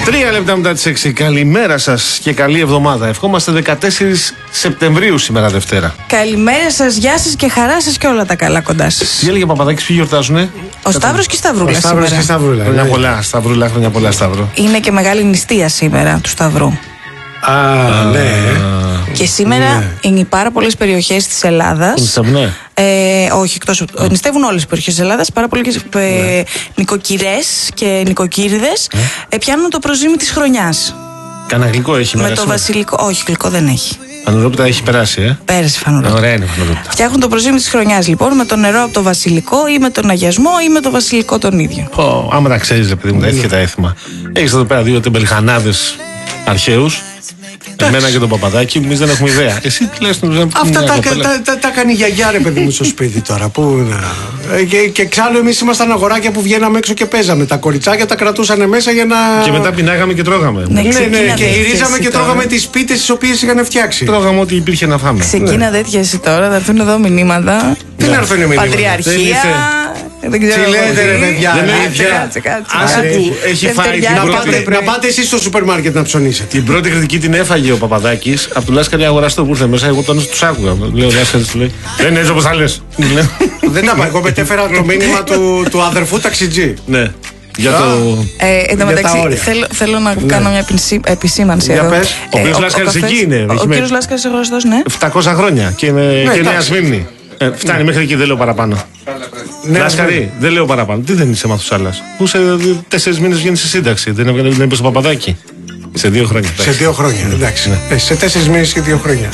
3 λεπτά μετά τις 6. Καλημέρα σας και καλή εβδομάδα. Ευχόμαστε 14 Σεπτεμβρίου σήμερα Δευτέρα. Καλημέρα σας, γεια σας και χαρά σας και όλα τα καλά κοντά σας. Τι έλεγε ο Παπαδάκης, ποιοι γιορτάζουνε? Ο Σταύρος και η Σταυρούλα. Ο Σταύρος και η Σταυρούλα. Χρόνια πολλά, Σταυρούλα, χρόνια πολλά, Σταύρο. Είναι και μεγάλη νηστεία σήμερα του Σταυρού. Ναι. Και σήμερα είναι πάρα πολλές περιοχές της Ελλάδας. Όχι, εκτός. Νηστεύουν όλες οι περιοχές της Ελλάδας. Πάρα πολλές νοικοκυρές και νοικοκύριδες πιάνουν το προζύμι της χρονιάς. Κανένα γλυκό έχει με το βασιλικό. Όχι, γλυκό δεν έχει. Φανουρόπιτα έχει περάσει, Πέρασε φανουρόπιτα. Ωραία είναι φανουρόπιτα. Φτιάχνουν το προζύμι της χρονιάς λοιπόν με το νερό από το βασιλικό ή με τον αγιασμό ή με το βασιλικό τον ίδιο. Άμα τα ξέρεις, ρε παιδί μου, τα έχει και τα έθιμα. Έχεις εδώ πέρα δύο τεμπελχανάδες αρχαίους. Εμένα και τον Παπαδάκη, εμείς δεν έχουμε ιδέα. Εσύ τουλάχιστον. Αυτά τα κάνει η γιαγιά, ρε παιδί μου, στο σπίτι τώρα. Και εξάλλου εμείς ήμασταν αγοράκια που βγαίναμε έξω και παίζαμε. Τα κοριτσάκια τα κρατούσαν μέσα για να. Και μετά πεινάγαμε και τρώγαμε. Ναι, και γυρίζαμε και τρώγαμε τις πίτες τις οποίες είχαν φτιάξει. Τρώγαμε ό,τι υπήρχε να φάμε. Ξεκίνα τέτοια εσύ τώρα, θα έρθουν εδώ μηνύματα. Τι να έρθουν μηνύματα? Πατριαρχία. Τι λέτε, ρε παιδιά. Άσε που έχει φάει την πρώτη. Να πάτε εσείς στο σούπερ μάρκετ να ψωνίσετε. Την πρώτη κριτική την έφαγε ο Παπαδάκης από του Λάσκαρη αγοραστό που ήρθε μέσα. Εγώ τον τους άκουγα. Λέω Λάσκαρη, του λέει. Δεν είναι έτσι όπως θα λες. Δεν τα πάει. Εγώ μετέφερα το μήνυμα του αδερφού ταξιτζή. Ναι. Για το. Εν τω μεταξύ, θέλω να κάνω μια επισήμανση εδώ. Ο κύριος Λάσκαρης εκεί είναι. Ο κύριος Λάσκαρης αγοραστός, ναι. 700 χρόνια και Νέα Σμύρνη. Φτάνει μέχρι εκεί, δεν λέω παραπάνω. Λάσκαρη, δεν λέω παραπάνω. Τι δεν είσαι μαθουσάλας? Που σε 4 μήνες βγαίνει σε σύνταξη. Δεν είπες το Παπαδάκι. Σε 2 χρόνια. Σε 2 χρόνια, εντάξει. Σε 4 μήνες και 2 χρόνια.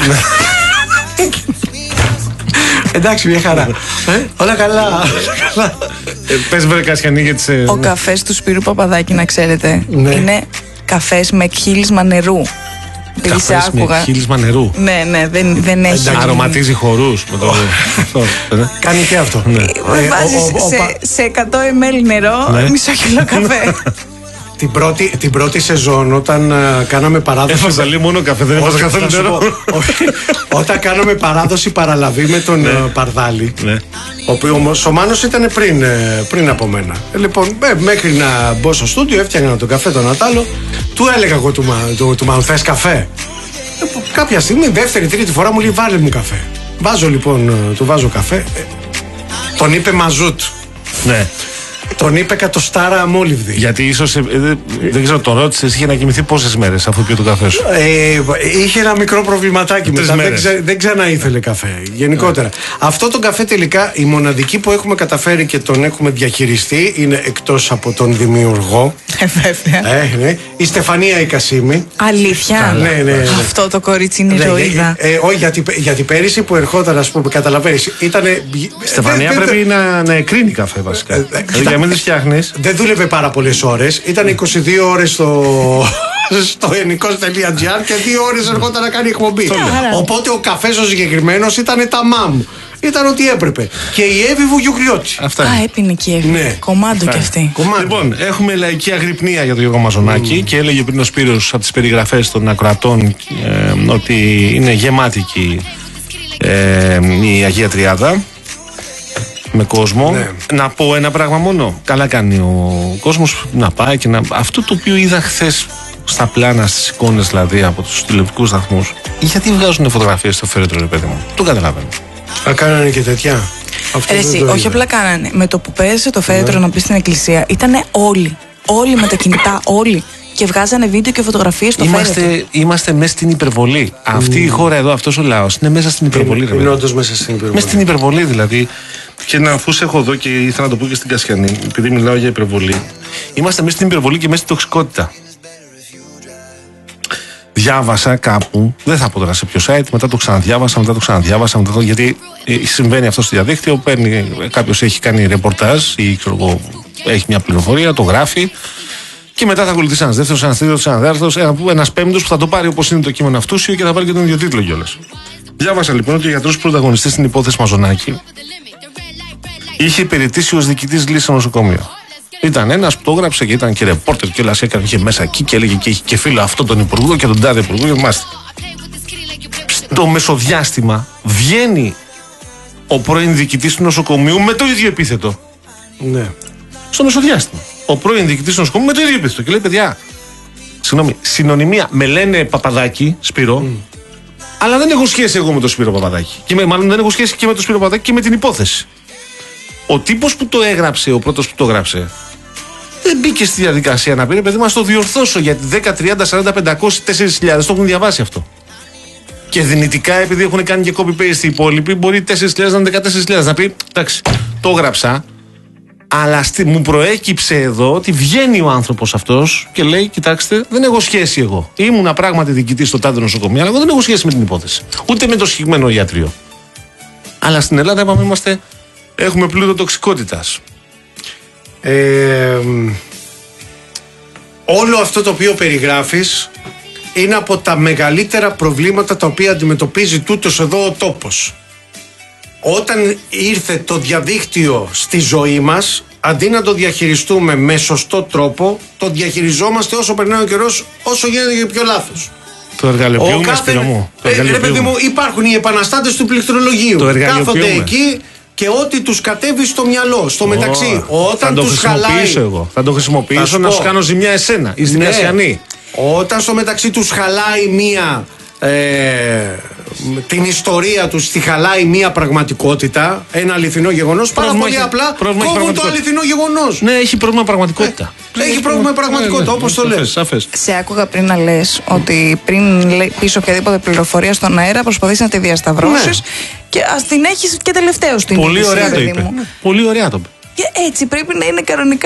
Εντάξει, μια χαρά. Όλα καλά. Πες βρε Κασιανή για τις. Ο καφές του Σπύρου Παπαδάκη, να ξέρετε, είναι καφές με χύλισμα νερού. Καφές με χύλισμα νερού. Ναι, δεν έχει. Αρωματίζει χορούς. Κάνει και αυτό. Βάζεις σε 100 ml νερό μισό κιλό καφέ. Την πρώτη σεζόν, όταν κάναμε παράδοση. Έφαζα λίγο μόνο καφέ, δεν έφαζα καθόλου νερό. Όταν κάναμε παράδοση παραλαβή με τον Παρδάλη. Ο οποίος όμως ο Μάνος ήταν πριν από μένα. Λοιπόν, μέχρι να μπω στο στούντιο, έφτιαγνα τον καφέ τον Ατάλο. Του έλεγα εγώ του Μάνου, θες καφέ? Κάποια στιγμή, δεύτερη, τρίτη φορά μου λέει, βάλε μου καφέ. Βάζω λοιπόν, του βάζω καφέ. Τον είπε μαζούτ. Ναι. Τον είπε κατοστάρα αμόλυβδη. Γιατί ίσως, δεν ξέρω, τον ρώτησες, είχε να κοιμηθεί πόσες μέρες αφού πιει το καφέ σου? Είχε ένα μικρό προβληματάκι μετά. Δεν ξανά ήθελε καφέ. Γενικότερα. Αυτό τον καφέ τελικά η μοναδική που έχουμε καταφέρει και τον έχουμε διαχειριστεί είναι, εκτός από τον δημιουργό. Βέβαια. Η Στεφανία η Κασίμη. Αλήθεια. Ναι. Αυτό το κορίτσι είναι ηρωίδα. Όχι, γιατί πέρυσι που ερχόταν, ας πούμε, καταλαβαίνεις, ήταν. Στεφανία πρέπει να εκρίνει καφέ βασικά. Για μην τις φτιάχνεις. Δεν δούλευε πάρα πολλές ώρες. Ήταν 22 ώρες στο ενικός.gr και 2 ώρες ερχόταν να κάνει εκπομπή. Οπότε ο καφές ο συγκεκριμένος ήταν ταμάμ. Ήταν ό,τι έπρεπε. Και η Εύη Βουγιουκλιώτη. Έπινε και η Εύη. Κομμάντο κι αυτή. Λοιπόν, έχουμε λαϊκή αγρυπνία για τον Γιώργο Μαζονάκη και έλεγε πριν ο Σπύρος από τις περιγραφές των ακροατών ότι είναι γεμάτικη η Αγία Τριάδα. Με κόσμο. Να πω ένα πράγμα μόνο. Καλά κάνει ο κόσμος να πάει και να. Αυτό το οποίο είδα χθες στα πλάνα, στις εικόνες δηλαδή από τους τηλεοπτικούς σταθμούς. Γιατί βγάζουν φωτογραφίες στο φέρετρο, ρε παιδί μου? Το καταλαβαίνω. Κάνανε και τέτοια. Όχι απλά κάνανε. Με το που πέρασε το φέρετρο να πει στην εκκλησία, ήτανε όλοι. Όλοι με τα κινητά, όλοι. Και βγάζανε βίντεο και φωτογραφίες στο φέρετρο. Είμαστε μέσα στην υπερβολή. Αυτή η χώρα εδώ, αυτός ο λαός είναι μέσα στην υπερβολή. Είναι όντως μέσα στην υπερβολή. Μέσα στην υπερβολή δηλαδή. Και αφού σε έχω εδώ και ήθελα να το πω και στην Κασιανή, επειδή μιλάω για υπερβολή, είμαστε μέσα στην υπερβολή και μέσα στην τοξικότητα. Διάβασα κάπου, δεν θα πω τώρα σε ποιο site, μετά το ξαναδιάβασα, γιατί συμβαίνει αυτό στο διαδίκτυο. Κάποιος έχει κάνει ρεπορτάζ ή έχει μια πληροφορία, το γράφει. Και μετά θα ακολουθήσει ένας δεύτερος, ένας τρίτος, ένας τέταρτος, ένας πέμπτος που θα το πάρει όπως είναι το κείμενο αυτούσιο και θα πάρει και τον ίδιο τίτλο κιόλας. Διάβασα λοιπόν ότι ο γιατρός πρωταγωνιστής στην υπόθεση Μαζονάκη είχε υπηρετήσει ως διοικητής λύσης στο νοσοκομείο. Ήταν ένας που το έγραψε και ήταν και ρεπόρτερ και όλα έκανε και μέσα εκεί και έλεγε και είχε και φίλο αυτόν τον υπουργό και τον τάδε υπουργό και μάλιστα. Στο μεσοδιάστημα βγαίνει ο πρώην διοικητής του νοσοκομείου με το ίδιο επίθετο. Ναι. Στο μεσοδιάστημα. Ο πρώην διοικητής του νοσοκομείου με το ίδιο επίθετο και λέει: παιδιά, Συγγνώμη, συνωνυμία. Με λένε Παπαδάκη, Σπύρο, αλλά δεν έχω σχέση εγώ με τον Σπύρο Παπαδάκη. Μάλλον δεν έχω σχέση και με τον Σπύρο Παπαδάκη και με την υπόθεση. Ο τύπος που το έγραψε, ο πρώτος που το έγραψε, δεν μπήκε στη διαδικασία να πει ρε παιδί μας το διορθώσω γιατί 10, 30, 40, 500, 4.000 το έχουν διαβάσει αυτό. Και δυνητικά επειδή έχουν κάνει και copy-paste οι υπόλοιποι, μπορεί 4.000 να είναι 14.000 να πει εντάξει, το έγραψα. Αλλά μου προέκυψε εδώ ότι βγαίνει ο άνθρωπος αυτός και λέει: κοιτάξτε, δεν έχω σχέση εγώ. Ήμουνα πράγματι διοικητής στο τάδε νοσοκομείο, αλλά εγώ δεν έχω σχέση με την υπόθεση. Ούτε με το συγκεκριμένο ιατρείο. Αλλά στην Ελλάδα είπαμε έχουμε πλούτο τοξικότητας. Όλο αυτό το οποίο περιγράφεις είναι από τα μεγαλύτερα προβλήματα τα οποία αντιμετωπίζει τούτος εδώ ο τόπος. Όταν ήρθε το διαδίκτυο στη ζωή μας, αντί να το διαχειριστούμε με σωστό τρόπο, το διαχειριζόμαστε όσο περνάει ο καιρός, όσο γίνεται και πιο λάθος. Το εργαλειοποιούμε, Σπύρο μου. Ρε παιδί μου, υπάρχουν οι επαναστάτες του πληκτρολογίου. Κάθονται εκεί και ό,τι τους κατέβει στο μυαλό. Στο μεταξύ, όταν τους χαλάει. Θα το χρησιμοποιήσω να σου κάνω ζημιά εσένα ή στην Κασιανή. Όταν στο μεταξύ τους χαλάει μία. Την ιστορία τους τη χαλάει μία πραγματικότητα, ένα αληθινό γεγονός. Πάρα πολύ απλά κόβουν το αληθινό γεγονός. Ναι, έχει πρόβλημα πραγματικότητα. Έχει πρόβλημα πραγματικότητα, όπως το λες. Σε άκουγα πριν να λες ότι πριν πεις οποιαδήποτε πληροφορία στον αέρα προσπαθείς να τη διασταυρώσεις και ας την έχεις και τελευταίο στην είδηση. Πολύ ωραία το είπε. Πολύ ωραία το είπε. Και έτσι πρέπει να είναι κανονικά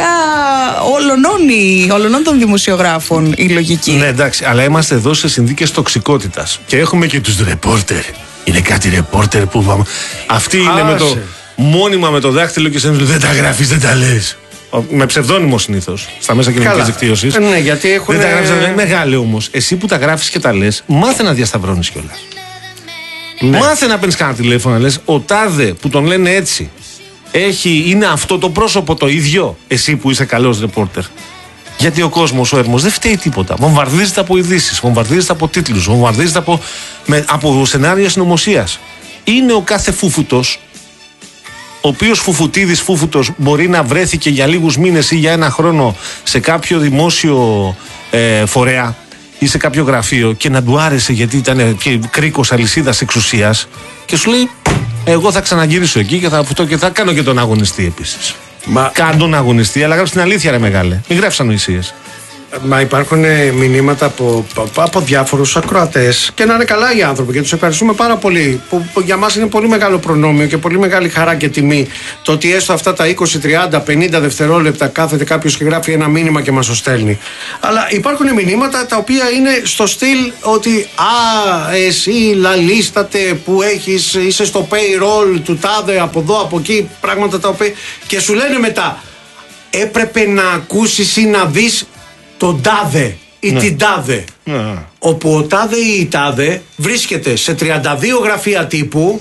όλων των δημοσιογράφων η λογική. Ναι, εντάξει, αλλά είμαστε εδώ σε συνθήκες τοξικότητας. Και έχουμε και τους ρεπόρτερ. Είναι κάτι ρεπόρτερ που. Αυτοί είναι με το. Μόνιμα με το δάχτυλο και δεν τα γράφεις, δεν τα λες. Με ψευδόνυμο συνήθως. Στα μέσα κοινωνικής δικτύωσης. Ναι, γιατί έχουν. Δεν τα γράφεις, δεν μεγάλη όμως. Εσύ που τα γράφεις και τα λες, μάθε να διασταυρώνεις κιόλας. Ναι. Μάθε να παίρνεις κανένα τηλέφωνο να λες ο τάδε που τον λένε έτσι. Είναι αυτό το πρόσωπο το ίδιο, εσύ που είσαι καλός ρεπόρτερ. Γιατί ο κόσμος, ο έρμος δεν φταίει τίποτα. Βομβαρδίζεται από ειδήσεις, βομβαρδίζεται από τίτλους, βομβαρδίζεται από σενάρια συνωμοσίας. Είναι ο κάθε φούφουτος, ο οποίος φούφουτος μπορεί να βρέθηκε για λίγους μήνες ή για ένα χρόνο σε κάποιο δημόσιο φορέα ή σε κάποιο γραφείο και να του άρεσε γιατί ήταν κρίκος αλυσίδας εξουσίας και σου λέει. Εγώ θα ξαναγυρίσω εκεί και θα κάνω και τον αγωνιστή επίσης. Κάνω τον αγωνιστή, αλλά γράψει την αλήθεια, ρε μεγάλε. Μην γράψει ανοησίες. Μα υπάρχουν μηνύματα από διάφορους ακροατές και να είναι καλά οι άνθρωποι και τους ευχαριστούμε πάρα πολύ. Που για μας είναι πολύ μεγάλο προνόμιο και πολύ μεγάλη χαρά και τιμή το ότι έστω αυτά τα 20, 30, 50 δευτερόλεπτα κάθεται κάποιος και γράφει ένα μήνυμα και μας το στέλνει. Αλλά υπάρχουν μηνύματα τα οποία είναι στο στυλ ότι εσύ λαλίστατε που είσαι στο payroll του τάδε από εδώ από εκεί, πράγματα τα οποία. Και σου λένε μετά, έπρεπε να ακούσεις ή να δεις τον τάδε ή την τάδε. Όπου ο τάδε ή η τάδε βρίσκεται σε 32 γραφεία τύπου,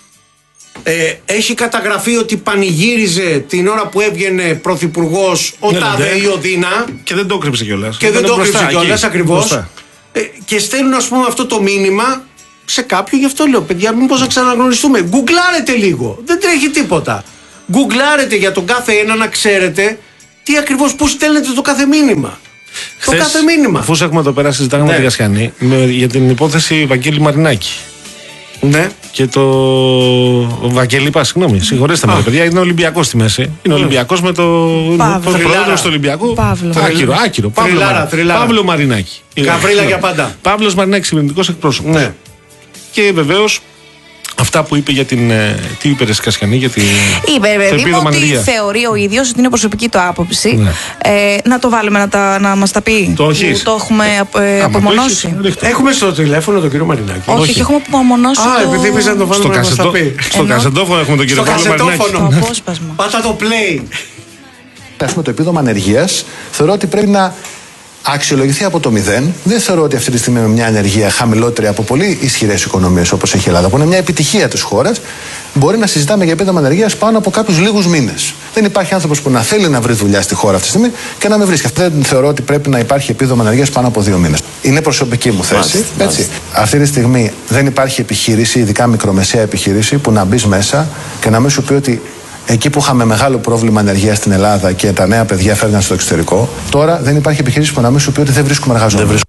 έχει καταγραφεί ότι πανηγύριζε την ώρα που έβγαινε πρωθυπουργός ο τάδε ή ο Δίνα. Και δεν το κρύψε κιόλας. Και δεν το κρύψε κιόλας ακριβώς. Και στέλνουν ας πούμε αυτό το μήνυμα σε κάποιον, γι' αυτό λέω παιδιά μήπως να ξαναγνωριστούμε. Γκουγκλάρετε λίγο, δεν τρέχει τίποτα. Γκουγκλάρετε για τον κάθε ένα να ξέρετε τι ακριβώς, πού στέλνετε το κάθε μήνυμα. Χθες, το κάθε μήνυμα. Αφού έχουμε εδώ πέρα συζητάμε με την Κασιανή για την υπόθεση Βαγγέλη Μαρινάκη. Ναι. Και το Βαγγέλη, συγχωρέστε με, παιδιά, είναι Ολυμπιακός στη μέση. Είναι Ολυμπιακός με το πρόεδρο του Ολυμπιακού. Άκυρο. Παύλο Μαρινάκη. Καβρίλα για πάντα. Παύλος Μαρινάκης, κυβερνητικός εκπρόσωπος. Ναι. Και βεβαίως αυτά που είπε για την. Τι είπε ρε Κασιανή, για την. Είπε, παιδί μου, ότι θεωρεί ο ίδιος ότι είναι προσωπική του άποψη. Ναι. Να το βάλουμε να μας τα πει. Το έχεις. Το έχουμε απομονώσει. Έχουμε στο τηλέφωνο τον κύριο Μαρινάκη. Όχι, έχουμε απομονώσει. Επειδή είπες να το βάλουμε να μας τα πει. Στο κασετόφωνο έχουμε τον κύριο Μαρινάκη. Στο απόσπασμα. Πάτα το play. Έχουμε το επίδομα ανεργίας. Θεωρώ ότι πρέπει να αξιολογηθεί από το 0. Δεν θεωρώ ότι αυτή τη στιγμή με μια ανεργία χαμηλότερη από πολύ ισχυρές οικονομίες όπως έχει η Ελλάδα, που είναι μια επιτυχία της χώρας, μπορεί να συζητάμε για επίδομα ανεργίας πάνω από κάποιους λίγους μήνες. Δεν υπάρχει άνθρωπος που να θέλει να βρει δουλειά στη χώρα αυτή τη στιγμή και να με βρίσκει. Δεν θεωρώ ότι πρέπει να υπάρχει επίδομα ανεργίας πάνω από 2 μήνες. Είναι προσωπική μου θέση. Έτσι. Αυτή τη στιγμή δεν υπάρχει επιχείρηση, ειδικά μικρομεσαία επιχείρηση, που να μπει μέσα και να μην σου πει ότι εκεί που είχαμε μεγάλο πρόβλημα ανεργίας στην Ελλάδα και τα νέα παιδιά φεύγαν στο εξωτερικό, τώρα δεν υπάρχει επιχείρηση που να μην σου πει ότι δεν βρίσκουμε εργαζόμενους.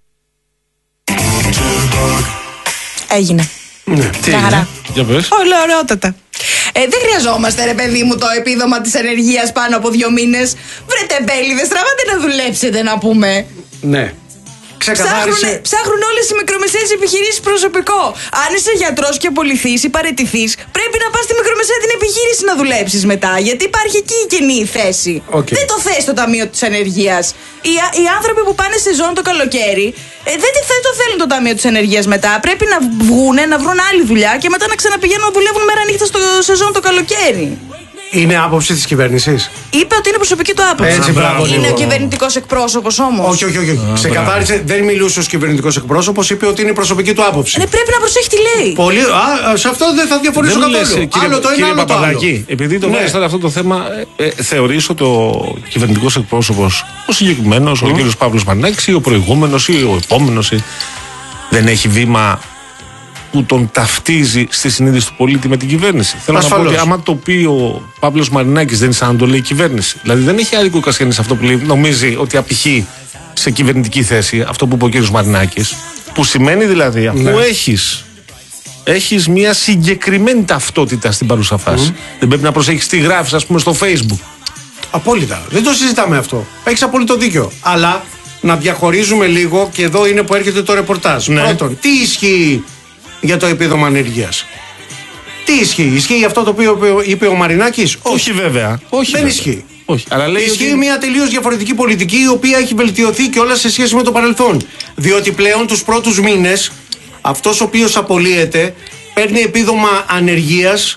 Έγινε. Ναι. Τι έγινε? Για πες. Ωραιότατα. Δεν χρειαζόμαστε, ρε παιδί μου, το επίδομα της ενεργείας πάνω από 2 μήνες. Βρε τεμπέληδες, τραβάτε να δουλέψετε, να πούμε. Ναι. Ψάχνουν όλες οι μικρομεσαίες επιχειρήσεις προσωπικό. Αν είσαι γιατρός και απολυθείς ή παραιτηθείς, πρέπει να πας στη μικρομεσαία την επιχείρηση να δουλέψεις μετά. Γιατί υπάρχει εκεί η κενή θέση. Δεν το θες το Ταμείο της Ενεργείας. Οι άνθρωποι που πάνε σε ζώνη το καλοκαίρι, δεν το θέλουν το Ταμείο της Ενεργείας μετά. Πρέπει να βγούνε, να βρουν άλλη δουλειά και μετά να ξαναπηγαίνουν να δουλεύουν μέρα νύχτα στο σεζόν το καλοκαίρι. Είναι άποψη της κυβέρνησης. Είπε ότι είναι προσωπική του άποψη. Έτσι, μπράβο. Είναι ο κυβερνητικός εκπρόσωπος όμως. Όχι. Ξεκαθάρισε, δεν μιλούσε ως κυβερνητικός εκπρόσωπος, είπε ότι είναι η προσωπική του άποψη. Πρέπει να προσέχει τι λέει. Πολύ. Σε αυτό δεν θα διαφωνήσω καθόλου. Άλλο το ένα, άλλο το άλλο. Επειδή το βάζεις τώρα αυτό το θέμα, θεωρείς ότι ο κυβερνητικός εκπρόσωπος, ο συγκεκριμένος, ο κ. Παύλος Μαρινάκης ή ο προηγούμενος ή ο επόμενος, δεν έχει βήμα που τον ταυτίζει στη συνείδηση του πολίτη με την κυβέρνηση? Θέλω να πω ότι άμα το πει ο Παύλος Μαρινάκης, δεν είναι σαν να το λέει η κυβέρνηση. Δηλαδή δεν έχει άδικο ο Κασιανής αυτό που λέει. Νομίζει ότι απηχεί σε κυβερνητική θέση αυτό που είπε ο κ. Μαρινάκης. Που σημαίνει δηλαδή, αφού έχεις μια συγκεκριμένη ταυτότητα στην παρούσα φάση, δεν πρέπει να προσέχεις τι γράφεις, ας πούμε, στο Facebook. Απόλυτα. Δεν το συζητάμε αυτό. Έχεις απόλυτο δίκιο. Αλλά να διαχωρίζουμε λίγο, και εδώ είναι που έρχεται το ρεπορτάζ. Πρώτον, τι ισχύει για το επίδομα ανεργίας? Τι ισχύει? Ισχύει αυτό το οποίο είπε ο Μαρινάκης? Όχι βέβαια. Δεν ισχύει. Όχι. Αλλά λέει ισχύει μια τελείως διαφορετική πολιτική, η οποία έχει βελτιωθεί κιόλας σε σχέση με το παρελθόν. Διότι πλέον τους πρώτους μήνες αυτός ο οποίος απολύεται παίρνει επίδομα ανεργίας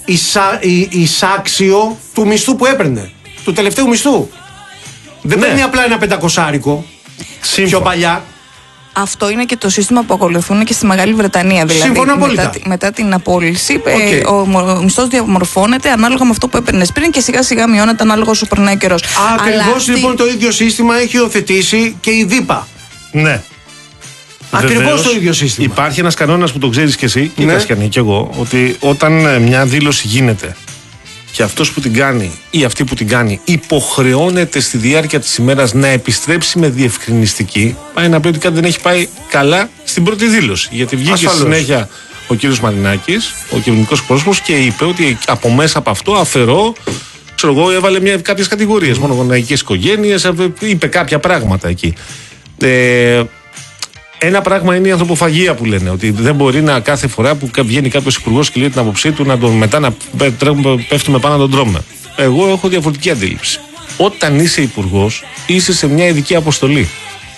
εισάξιο του μισθού που έπαιρνε, του τελευταίου μισθού. Δεν παίρνει απλά ένα 500άρικο πιο παλιά. Αυτό είναι και το σύστημα που ακολουθούν και στη Μεγάλη Βρετανία. Δηλαδή, μετά την απόλυση, ο μισθός διαμορφώνεται ανάλογα με αυτό που έπαιρνες πριν και σιγά σιγά μειώνεται ανάλογα όσο περνάει ο καιρός. Ακριβώς λοιπόν το ίδιο σύστημα έχει υιοθετήσει και η ΔΥΠΑ. Ναι. Ακριβώς το ίδιο σύστημα. Υπάρχει ένας κανόνας που το ξέρεις και εσύ, και Κασιανή και εγώ, ότι όταν μια δήλωση γίνεται και αυτός που την κάνει ή αυτή που την κάνει υποχρεώνεται στη διάρκεια της ημέρας να επιστρέψει με διευκρινιστική, πάει να πει ότι κάτι δεν έχει πάει καλά στην πρώτη δήλωση. Γιατί βγήκε στη συνέχεια ο κύριος Μαρινάκης, ο κυβερνητικός εκπρόσωπος, και είπε ότι από μέσα από αυτό αφαιρώ, ξέρω εγώ, έβαλε κάποιες κατηγορίες. Μονογονεϊκές οικογένειες, είπε κάποια πράγματα εκεί. Ένα πράγμα είναι η ανθρωποφαγία που λένε. Ότι δεν μπορεί να κάθε φορά που βγαίνει κάποιος υπουργός και λέει την άποψή του μετά να πέφτουμε πάνω να τον τρώμε. Εγώ έχω διαφορετική αντίληψη. Όταν είσαι υπουργός, είσαι σε μια ειδική αποστολή.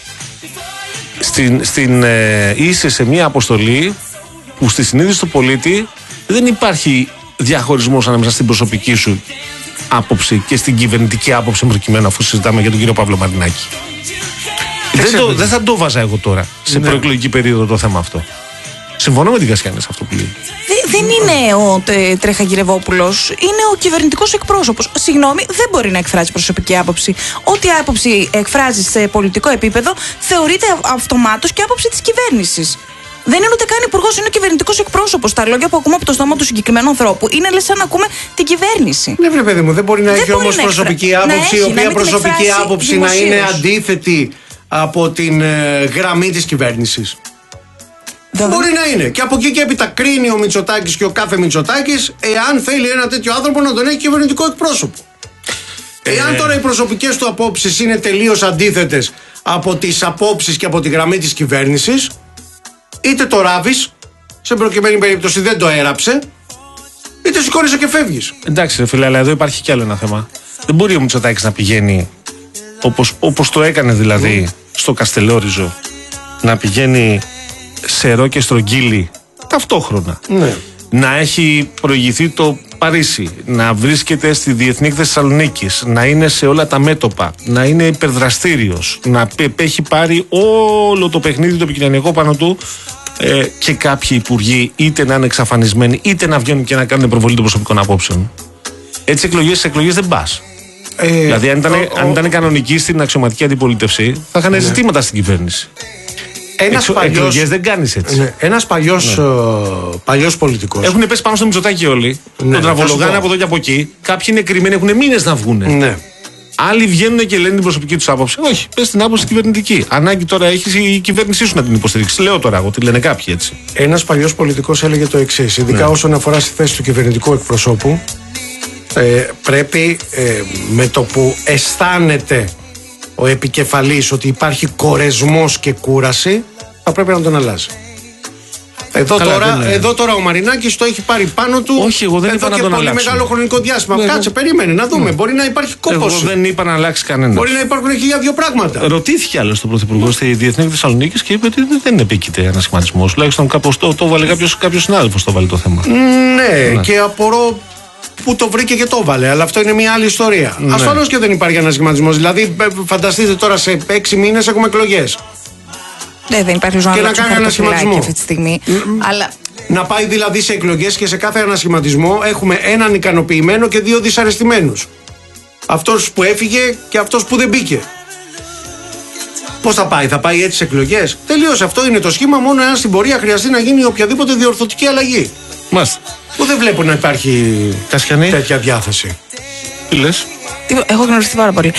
Είσαι σε μια αποστολή που στη συνείδηση του πολίτη δεν υπάρχει διαχωρισμός ανάμεσα στην προσωπική σου άποψη και στην κυβερνητική άποψη, προκειμένου, αφού συζητάμε για τον κύριο Παύλο Μαρινάκη. Δεν θα το βάζα εγώ τώρα σε προεκλογική περίοδο το θέμα αυτό. Συμφωνώ με την Κασιανή σε αυτό που λέει. Δεν είναι ο Τρέχα-Γυρευόπουλος, είναι ο κυβερνητικός εκπρόσωπος. Συγγνώμη, δεν μπορεί να εκφράζει προσωπική άποψη. Ό,τι άποψη εκφράζει σε πολιτικό επίπεδο θεωρείται αυτομάτως και άποψη της κυβέρνησης. Δεν είναι ούτε καν υπουργός, είναι ο κυβερνητικός εκπρόσωπος. Τα λόγια που ακούμε από το στόμα του συγκεκριμένου ανθρώπου είναι λες σαν να ακούμε την κυβέρνηση. Ναι, βρε παιδί μου, δεν μπορεί να έχει όμως προσωπική άποψη, η οποία προσωπική άποψη να είναι αντίθετη από την γραμμή της κυβέρνησης. Μπορεί να είναι. Και από εκεί και έπειτα κρίνει ο Μητσοτάκης και ο κάθε Μητσοτάκης εάν θέλει ένα τέτοιο άνθρωπο να τον έχει κυβερνητικό εκπρόσωπο. Εάν τώρα οι προσωπικές του απόψεις είναι τελείως αντίθετες από τις απόψεις και από τη γραμμή της κυβέρνησης, είτε το ράβεις, σε προκειμένη περίπτωση δεν το έραψε, είτε σηκώνεσαι και φεύγεις. Εντάξει, ρε φίλε, αλλά εδώ υπάρχει κι άλλο ένα θέμα. Δεν μπορεί ο Μητσοτάκης να πηγαίνει όπως το έκανε δηλαδή στο Καστελόριζο, να πηγαίνει σε Ρο και Στρογγύλι ταυτόχρονα. Ναι. Να έχει προηγηθεί το Παρίσι, να βρίσκεται στη Διεθνή Έκθεση Θεσσαλονίκης, να είναι σε όλα τα μέτωπα, να είναι υπερδραστήριος, να έχει πάρει όλο το παιχνίδι το επικοινωνιακό πάνω του, και κάποιοι υπουργοί είτε να είναι εξαφανισμένοι είτε να βγαίνουν και να κάνουν προβολή των προσωπικών απόψεων. Έτσι εκλογές δεν πας. Δηλαδή αν ήταν κανονική στην αξιωματική αντιπολίτευση θα είχαν ζητήματα στην κυβέρνηση. Εκλογές δεν κάνεις έτσι. Ναι, ένας παλιός πολιτικός. Έχουν πέσει πάνω στο Μητσοτάκη όλοι. Ναι, τον τραβολογάνε από εδώ και από εκεί. Κάποιοι είναι κρυμμένοι, έχουν μήνες να βγουνε. Ναι. Άλλοι βγαίνουν και λένε την προσωπική τους άποψη. Όχι, πες την άποψη κυβερνητική. Ανάγκη τώρα έχεις η κυβέρνησή σου να την υποστηρίξει. Λέω τώρα εγώ, τι λένε κάποιοι έτσι. Ένας παλιός πολιτικός έλεγε το εξής, ειδικά όσον αφορά στη θέση του κυβερνητικού εκπροσώπου. Πρέπει με το που αισθάνεται ο επικεφαλής ότι υπάρχει κορεσμός και κούραση, θα πρέπει να τον αλλάζει. Εδώ τώρα ο Μαρινάκης το έχει πάρει πάνω του. Όχι, εγώ δεν είπα να τον αλλάξει. Πολύ μεγάλο χρονικό διάστημα. Κάτσε, περίμενε να δούμε. Μπορεί να υπάρχει κόπος. Εγώ δεν είπα να αλλάξει κανένα. Μπορεί να υπάρχουν χίλια δύο πράγματα. Ρωτήθηκε άλλος τον Πρωθυπουργό στη Διεθνή Θεσσαλονίκη και είπε ότι δεν επίκειται ένα σχηματισμό. Τουλάχιστον κάπως το βάλε κάποιο συνάδελφος το βάλε το θέμα. Ναι, και απορώ που το βρήκε και το βάλε. Αλλά αυτό είναι μια άλλη ιστορία. Ναι. Ασφαλώς και δεν υπάρχει ανασχηματισμός. Δηλαδή, φανταστείτε τώρα σε 6 μήνες έχουμε εκλογές. Δεν υπάρχει ζωή και να κάνει ανασχηματισμό αυτή τη στιγμή. Αλλά... Να πάει δηλαδή σε εκλογές και σε κάθε ανασχηματισμό έχουμε έναν ικανοποιημένο και 2 δυσαρεστημένους. Αυτός που έφυγε και αυτός που δεν μπήκε. Πώς θα πάει έτσι σε εκλογές? Τελείωσε, αυτό είναι το σχήμα. Μόνο εάν στην πορεία χρειαστεί να γίνει οποιαδήποτε διορθωτική αλλαγή. Μάλιστα. Που δεν βλέπω να υπάρχει τέτοια διάθεση. Τι λες? Έχω γνωριστεί πάρα πολύ.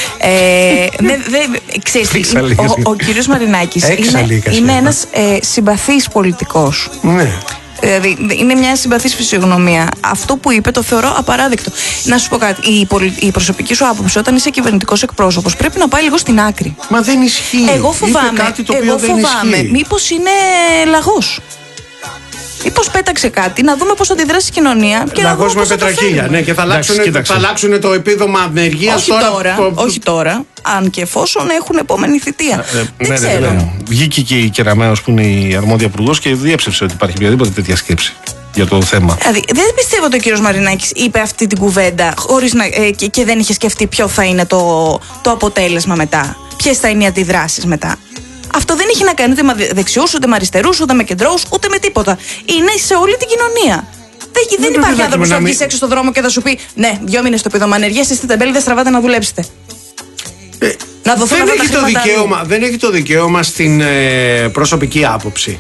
Ξέρεις, ο κύριος Μαρινάκης είναι ένας συμπαθής πολιτικός. Ναι. Δηλαδή είναι μια συμπαθής φυσιογνωμία. Αυτό που είπε το θεωρώ απαράδεκτο. Να σου πω κάτι. Η προσωπική σου άποψη όταν είσαι κυβερνητικός εκπρόσωπος πρέπει να πάει λίγο στην άκρη. Μα δεν ισχύει. Εγώ φοβάμαι μήπως είναι λαγός. Μήπως πέταξε κάτι, να δούμε πώς θα αντιδράσει η κοινωνία. Λαγός με πετραχίλια. Ναι, και θα αλλάξουν το επίδομα ανεργίας όχι τώρα, αν και εφόσον έχουν επόμενη θητεία. Δεν ξέρω. Βγήκε και η Κεραμέως που είναι η αρμόδια υπουργός και διέψευσε ότι υπάρχει οποιαδήποτε τέτοια σκέψη για το θέμα. Δηλαδή, δεν πιστεύω ότι ο κύριος Μαρινάκης είπε αυτή την κουβέντα και δεν είχε σκεφτεί ποιο θα είναι το αποτέλεσμα μετά. Ποιες θα είναι οι αντιδράσεις μετά. Αυτό δεν έχει να κάνει ούτε με δεξιούς, ούτε με αριστερούς, ούτε με κεντρώους, ούτε με τίποτα. Είναι σε όλη την κοινωνία. Δεν υπάρχει άνθρωπος που θα βγει έξω στον δρόμο και θα σου πει: ναι, 2 μήνες το επίδομα ανεργίας, είστε τεμπέλη, δεν στραβάτε να δουλέψετε. Να δοθούν δεν έχει το δικαίωμα στην προσωπική άποψη.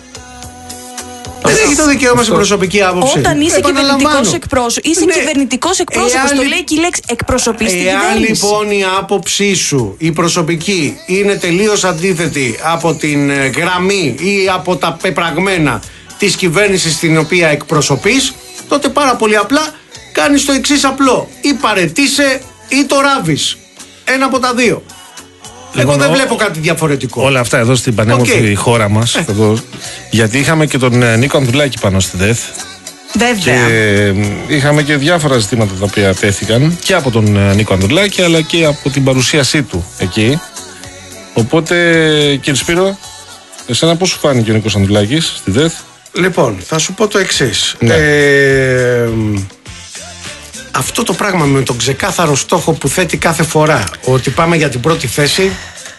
Δεν έχει το δικαίωμα στην προσωπική άποψη. Όταν είσαι κυβερνητικός εκπρόσωπος, είσαι κυβερνητικός εκπρόσωπος, το λέει και η λέξη, εκπροσωπείς την κυβέρνηση. Εάν λοιπόν η άποψή σου, η προσωπική, είναι τελείως αντίθετη από την γραμμή ή από τα πεπραγμένα της κυβέρνησης την οποία εκπροσωπείς, τότε πάρα πολύ απλά κάνεις το εξής απλό. Ή παραιτείσαι ή το ράβεις. Ένα από τα δύο. Εγώ δεν βλέπω κάτι διαφορετικό. Όλα αυτά εδώ στην πανέμορφη χώρα μας. Γιατί είχαμε και τον Νίκο Ανδρουλάκη πάνω στη ΔΕΘ. Βέβαια. Και είχαμε και διάφορα ζητήματα τα οποία τέθηκαν και από τον Νίκο Ανδρουλάκη αλλά και από την παρουσίασή του εκεί. Οπότε, κύριε Σπύρο, εσένα πώς σου φάνηκε ο Νίκος Ανδρουλάκης στη ΔΕΘ? Λοιπόν, θα σου πω το εξής. Ναι. Αυτό το πράγμα με τον ξεκάθαρο στόχο που θέτει κάθε φορά ότι πάμε για την πρώτη θέση,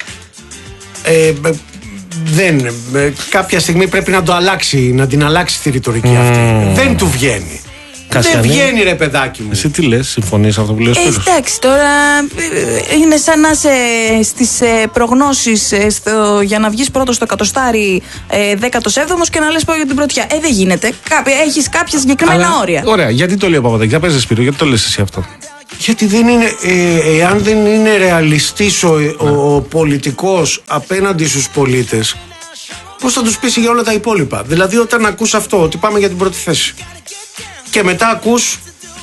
κάποια στιγμή πρέπει να το αλλάξει, να την αλλάξει τη ρητορική αυτή. Δεν του βγαίνει. Δεν βγαίνει, ρε παιδάκι μου. Εσύ τι λες, συμφωνείς αυτό που λες? Εντάξει, τώρα είναι σαν να είσαι στις προγνώσεις για να βγεις πρώτος στο εκατοστάρι 17ος και να λες πάω για την πρωτιά. Δεν γίνεται. Έχεις κάποια συγκεκριμένα όρια. Ωραία, γιατί το λέει ο Παπαδάκης? Για πες, Σπύρο, γιατί το λες εσύ αυτό? Γιατί δεν είναι, εάν δεν είναι ρεαλιστής ο πολιτικός απέναντι στους πολίτες, πώς θα τους πείσει για όλα τα υπόλοιπα? Δηλαδή, όταν ακούς αυτό, ότι πάμε για την πρώτη θέση, και μετά ακούς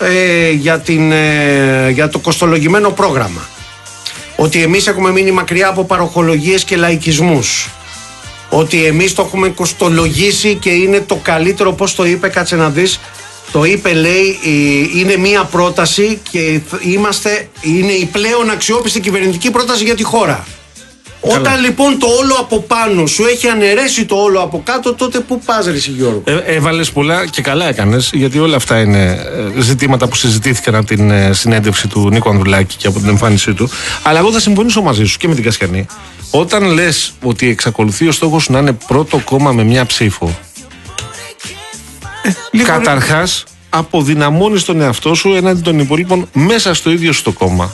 για το κοστολογημένο πρόγραμμα, ότι εμείς έχουμε μείνει μακριά από παροχολογίες και λαϊκισμούς, ότι εμείς το έχουμε κοστολογήσει και είναι το καλύτερο. Πώς το είπε? Κάτσε να δεις. Το είπε, λέει, είναι μία πρόταση και είναι η πλέον αξιόπιστη κυβερνητική πρόταση για τη χώρα. Καλά. Όταν λοιπόν το όλο από πάνω σου έχει αναιρέσει το όλο από κάτω, τότε πού πας, ρε Γιώργο? Έβαλες πολλά και καλά έκανες, γιατί όλα αυτά είναι ζητήματα που συζητήθηκαν από την συνέντευξη του Νίκου Ανδρουλάκη και από την εμφάνισή του. Αλλά εγώ θα συμφωνήσω μαζί σου και με την Κασιανή. Όταν λες ότι εξακολουθεί ο στόχος σου να είναι πρώτο κόμμα με μια ψήφο, καταρχάς αποδυναμώνεις τον εαυτό σου έναντι των υπολείπων μέσα στο ίδιο στο κόμμα.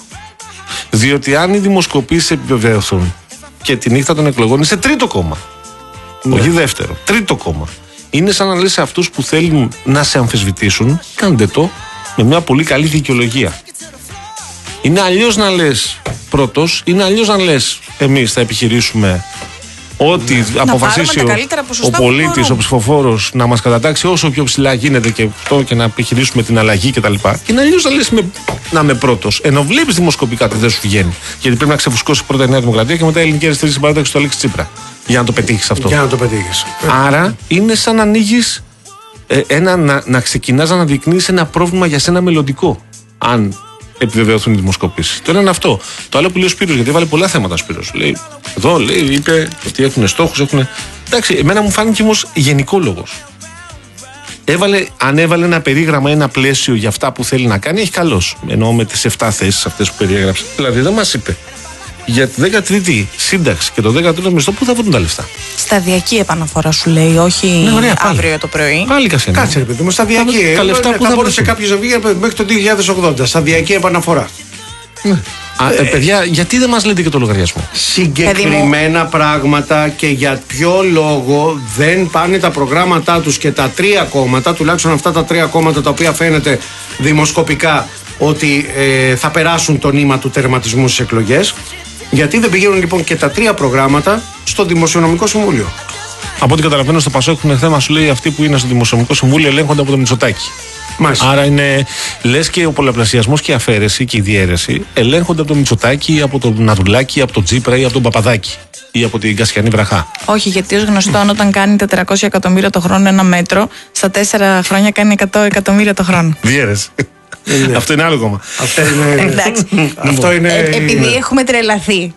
Διότι αν οι δημοσκοπήσεις επιβεβαίωσουν και τη νύχτα των εκλογών είσαι τρίτο κόμμα. Όχι δεύτερο. Τρίτο κόμμα. Είναι σαν να λες σε αυτούς που θέλουν να σε αμφισβητήσουν, κάντε το με μια πολύ καλή δικαιολογία. Είναι αλλιώς να λες πρώτος, είναι αλλιώς να λες εμείς θα επιχειρήσουμε ό,τι αποφασίσει ο πολίτης, ο ψηφοφόρος να μας κατατάξει όσο πιο ψηλά γίνεται και αυτό και να επιχειρήσουμε την αλλαγή κτλ. Είναι αλλιώς να λες να είμαι πρώτος. Ενώ βλέπεις δημοσκοπικά ότι δεν σου βγαίνει. Γιατί πρέπει να ξεφουσκώσει πρώτα η Νέα Δημοκρατία και μετά η Ελληνική Αριστερή Συμπαράταξη του Αλέξη Τσίπρα. Για να το πετύχεις αυτό. Για να το πετύχεις. Άρα είναι σαν να ανοίγεις να ξεκινάς να αναδεικνύεις ένα πρόβλημα για σένα μελλοντικό. Αν επιβεβαιωθούν οι δημοσκοπήσεις. Το ένα είναι αυτό. Το άλλο που λέει ο Σπύρος, γιατί έβαλε πολλά θέματα ο Σπύρος. Λέει, εδώ λέει, είπε ότι έχουν στόχους, έχουν. Εντάξει, εμένα μου φάνηκε όμως γενικόλογος. Αν έβαλε ένα περίγραμμα, ένα πλαίσιο για αυτά που θέλει να κάνει, έχει καλώς. Εννοώ με τις 7 θέσεις αυτές που περιέγραψε. Δηλαδή δεν μας είπε για τη 13η σύνταξη και το 13ο μισθό πού θα βρουν τα λεφτά. Σταδιακή επαναφορά σου λέει, όχι αύριο το πρωί. Πάλι Κασιανή. Κάτσε ρε παιδί μου, σταδιακή. Τα λεφτά που θα μπορούσε κάποιος να βγει μέχρι το 2080. Σταδιακή επαναφορά. Ναι. Παιδιά, γιατί δεν μας λέτε και το λογαριασμό? Συγκεκριμένα πράγματα και για ποιο λόγο δεν πάνε τα προγράμματά τους και τα τρία κόμματα, τουλάχιστον αυτά τα τρία κόμματα τα οποία φαίνεται δημοσκοπικά ότι θα περάσουν το νήμα του τερματισμού στις εκλογές. Γιατί δεν πηγαίνουν λοιπόν και τα τρία προγράμματα στο Δημοσιονομικό Συμβούλιο? Από ό,τι καταλαβαίνω στο ΠΑΣΟΚ έχουν θέμα, σου λέει, αυτοί που είναι στο Δημοσιονομικό Συμβούλιο ελέγχονται από το Μητσοτάκη. Μάλιστα. Άρα είναι, λες και ο πολλαπλασιασμός και η αφαίρεση και η διαίρεση ελέγχονται από το Μητσοτάκη, από τον Ναδουλάκη, από τον Τσίπρα ή από τον Παπαδάκη ή από την Κασιανή Βραχά. Όχι, γιατί ως γνωστόν όταν κάνει 400 εκατομμύρια το χρόνο ένα μέτρο, στα 4 χρόνια κάνει 100 εκατομμύρια το χρόνο. Διαίρεση. Αυτό είναι άλλο κόμμα. Αυτό είναι. Επειδή έχουμε τρελαθεί.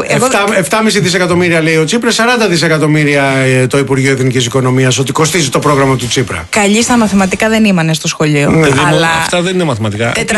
7,5 δισεκατομμύρια λέει ο Τσίπρας, 40 δισεκατομμύρια το Υπουργείο Εθνικής Οικονομίας ότι κοστίζει το πρόγραμμα του Τσίπρα. Καλοί στα μαθηματικά δεν ήμανε στο σχολείο. Αλλά αυτά δεν είναι μαθηματικά. 400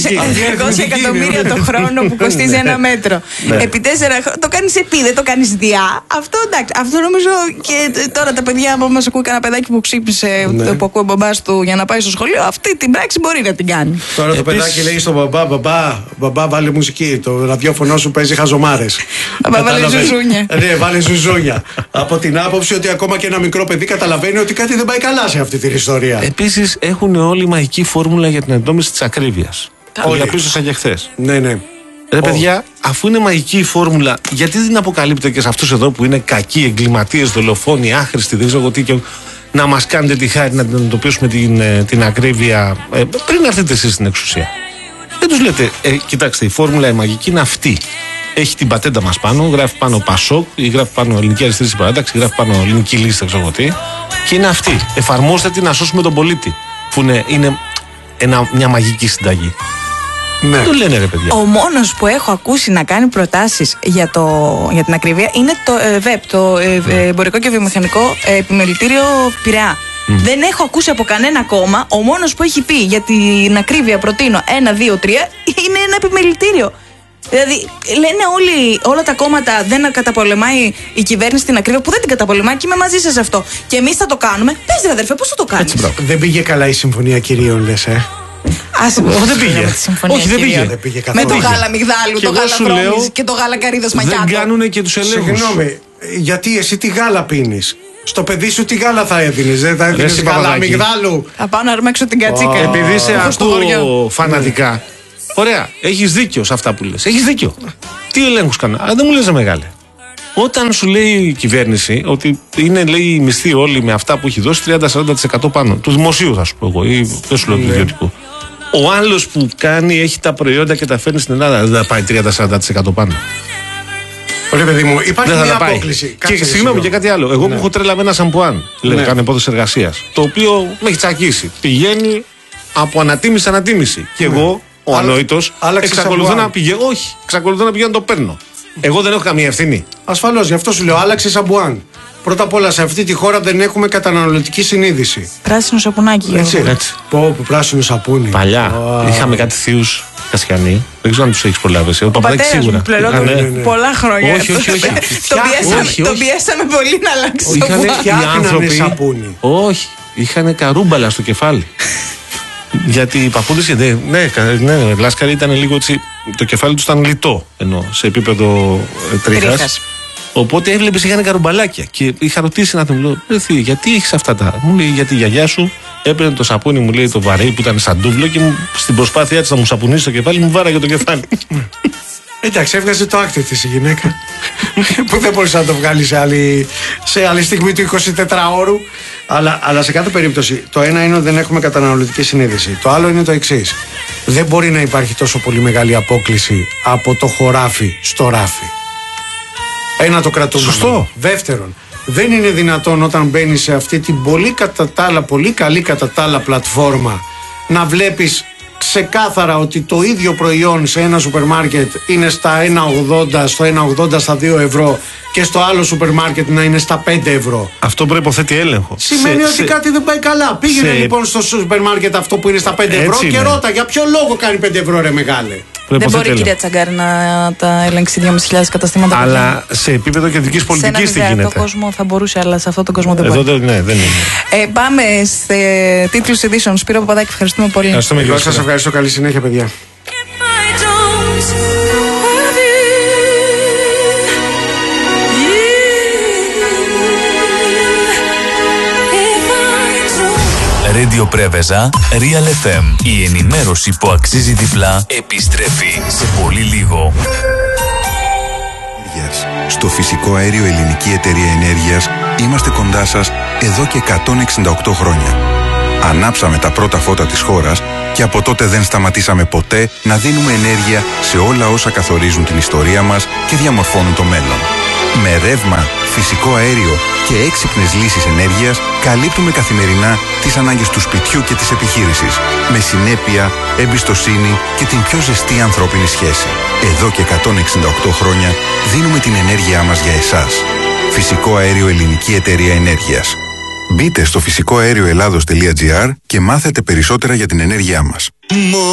εκατομμύρια το χρόνο που κοστίζει ένα μέτρο. Επί 4 χρόνια. Το κάνεις επί, δεν το κάνεις διά. Αυτό εντάξει. Αυτό νομίζω και τώρα τα παιδιά που μας ακούει, κανένα παιδάκι που ξύπνησε, που ακούει ο μπαμπάς του για να πάει στο σχολείο, αυτή την πράξη μπορεί να την κάνει. Τώρα το παιδάκι λέει στον μπαμπά, βάλε μουσική. Το ραδιόφωνο σου παίζει χαζομάρες. Βάλε ζουζούνια. Ναι, βάλε ζουζούνια. Από την άποψη ότι ακόμα και ένα μικρό παιδί καταλαβαίνει ότι κάτι δεν πάει καλά σε αυτή την ιστορία. Επίσης έχουν όλοι μαγική φόρμουλα για την εντόμηση της ακρίβειας. Το διαπίστωσα και χθες. Ναι, ναι. Ρε παιδιά, αφού είναι μαγική η φόρμουλα, γιατί δεν αποκαλύπτεται και σε αυτούς εδώ που είναι κακοί, εγκληματίες, δολοφόνοι, άχρηστοι, δεν ξέρω τι, να μας κάνετε τη χάρη να αντιμετωπίσουμε την ακρίβεια πριν έρθετε εσείς στην εξουσία? Δεν τους λέτε, κοιτάξτε, η φόρμουλα η μαγική είναι αυτή. Έχει την πατέντα μας πάνω, γράφει πάνω Πασόκ, ή γράφει πάνω Ελληνική Αριστερή Συμπαράταξη, γράφει πάνω Ελληνική Λίστα, ξέρω τι. Και είναι αυτή. Εφαρμόστε την να σώσουμε τον πολίτη. Που είναι μια μαγική συνταγή. Ναι. Το λένε ρε παιδιά. Ο μόνος που έχω ακούσει να κάνει προτάσεις για την ακρίβεια είναι το ΒΕΠ, το Εμπορικό και Βιομηχανικό Επιμελητήριο Πειραιά. Δεν έχω ακούσει από κανένα κόμμα. Ο μόνος που έχει πει για την ακρίβεια προτείνω 1, 2, 3 είναι ένα επιμελητήριο. Δηλαδή λένε όλα τα κόμματα δεν καταπολεμάει η κυβέρνηση την ακρίβεια, που δεν την καταπολεμάει και είμαι μαζί σας σε αυτό. Και εμείς θα το κάνουμε. Πες ρε αδερφέ, πώς θα το κάνεις? Δεν πήγε καλά η συμφωνία κυρίων, λες, δεν πήγε. Όχι, δεν πήγε. Με το γάλα μυγδάλου, το γάλα βρώμης και το γάλα καρύδος μαγιάτο. Δεν κάνουνε και τους ελέγχους. Συγγνώμη, γιατί εσύ τι γάλα πίνεις? Στο παιδί σου τι γάλα θα έδινες? Δεν θα έδινες γάλα μυγδάλου? Θα πάω να αρμέξω την κατσίκα. Επειδή σε ακούω φανατικά. Ωραία, έχεις δίκιο σε αυτά που λες. Έχεις δίκιο. Τι ελέγχους κάνω? Δεν μου λες μεγάλε. Όταν σου λέει η κυβέρνηση ότι είναι, λέει, οι μισθοί όλοι με αυτά που έχει δώσει 30-40% πάνω. Του δημοσίου θα σου πω εγώ, ή δεν σου λέω του ιδιωτικού. Ο άλλος που έχει τα προϊόντα και τα φέρνει στην Ελλάδα δεν θα πάει 30-40% πάνω? Ωραία, παιδί μου, υπάρχει μια απόκληση. Και συγγνώμη και κάτι άλλο. Εγώ που έχω τρέλα με ένα σαμπουάν, κάνω υπόθεση εργασίας, το οποίο με έχει τσακίσει. Πηγαίνει από ανατίμηση σε ανατίμηση. Και εγώ, ο ανόητος, εξακολουθώ να πηγαίνω. Όχι, εξακολουθώ να πηγαίνω να το παίρνω. Εγώ δεν έχω καμία ευθύνη. Ασφαλώς, γι' αυτό σου λέω, άλλαξε σαμπουάν. Πρώτα απ' όλα, σε αυτή τη χώρα δεν έχουμε καταναλωτική συνείδηση. Πράσινο σαπουνάκι. Έτσι. Πω, πράσινο σαπούνι. Παλιά είχαμε κάτι θείους Κασιανοί. Δεν ξέρω αν τους έχεις προλάβει. Ο Παπαδάκης σίγουρα. Πολλά χρόνια. Όχι. Το πιέσαμε πολύ να αλλάξει το σαπούνι. Όχι, είχαν καρούμπαλα στο κεφάλι. Γιατί οι παππούδες, ναι, Λάσκαρη ήταν λίγο έτσι. Το κεφάλι του ήταν λιτό, ενώ σε επίπεδο τρίχας. Οπότε έβλεπε είχαν καρουμπαλάκια. Και είχα ρωτήσει να τον λέω: γιατί έχει αυτά τα. Μου λέει: γιατί η γιαγιά σου έπαιρνε το σαπούνι, μου λέει, το βαρύ που ήταν σαν ντούβλο και στην προσπάθειά τη να μου σαπουνίσει το κεφάλι, μου βάραγε το κεφάλι. Εντάξει, έβγαζε το άκτη της η γυναίκα. Που δεν μπορούσε να το βγάλει σε άλλη στιγμή του 24ωρου. Αλλά σε κάθε περίπτωση, το ένα είναι ότι δεν έχουμε καταναλωτική συνείδηση. Το άλλο είναι το εξής. Δεν μπορεί να υπάρχει τόσο πολύ μεγάλη απόκλιση από το χωράφι στο ράφι. Ένα το κρατούμενο. Σωστό. Δεύτερον, δεν είναι δυνατόν όταν μπαίνεις σε αυτή την πολύ καλή κατά τα άλλα πλατφόρμα να βλέπεις ξεκάθαρα ότι το ίδιο προϊόν σε ένα σούπερ μάρκετ είναι στα 1,80, στο 1,80 στα 2 ευρώ και στο άλλο σούπερ μάρκετ να είναι στα 5 ευρώ. Αυτό προϋποθέτει έλεγχο. Σημαίνει ότι κάτι δεν πάει καλά. Πήγαινε λοιπόν στο σούπερ μάρκετ αυτό που είναι στα 5 ευρώ και ρώτα για ποιο λόγο κάνει 5 ευρώ ρε μεγάλε. Δεν μπορεί η κυρία Τσαγκάρη να τα ελέγξει 2.500 καταστήματα. Αλλά σε επίπεδο κεντρικής πολιτικής τι γίνεται. Σε έναν κόσμο θα μπορούσε, αλλά σε αυτόν τον κόσμο δεν μπορεί. Ναι, δεν είναι. Πάμε σε τίτλους ειδήσεων. Σπύρο Παπαδάκη, ευχαριστούμε πολύ. Εγώ σας ευχαριστώ. Καλή συνέχεια, παιδιά. Radio Πρέβεζα, Real FM. Η ενημέρωση που αξίζει διπλά επιστρέφει σε πολύ λίγο. Στο Φυσικό Αέριο Ελληνική Εταιρεία Ενέργειας είμαστε κοντά σας εδώ και 168 χρόνια. Ανάψαμε τα πρώτα φώτα της χώρας και από τότε δεν σταματήσαμε ποτέ να δίνουμε ενέργεια σε όλα όσα καθορίζουν την ιστορία μας και διαμορφώνουν το μέλλον. Με ρεύμα, φυσικό αέριο και έξυπνες λύσεις ενέργειας καλύπτουμε καθημερινά τις ανάγκες του σπιτιού και της επιχείρησης. Με συνέπεια, εμπιστοσύνη και την πιο ζεστή ανθρώπινη σχέση. Εδώ και 168 χρόνια δίνουμε την ενέργειά μας για εσάς. Φυσικό Αέριο Ελληνική Εταιρεία Ενέργειας. Μπείτε στο φυσικοαέρioελλάδος.gr και μάθετε περισσότερα για την ενέργειά μας.